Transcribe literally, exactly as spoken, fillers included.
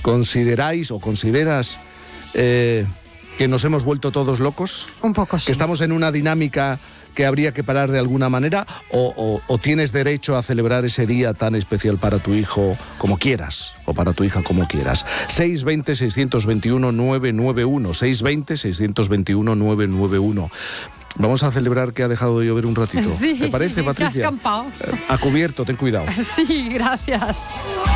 ¿consideráis o consideras eh, que nos hemos vuelto todos locos? Un poco sí. ¿Que estamos en una dinámica que habría que parar de alguna manera? ¿O, o, o tienes derecho a celebrar ese día tan especial para tu hijo como quieras? O para tu hija como quieras. seis veinte, seiscientos veintiuno, novecientos noventa y uno. seis veinte, seiscientos veintiuno, novecientos noventa y uno. Vamos a celebrar que ha dejado de llover un ratito. Sí, ¿Te parece, Patricia? te has escampado. A cubierto, ten cuidado. Sí, gracias.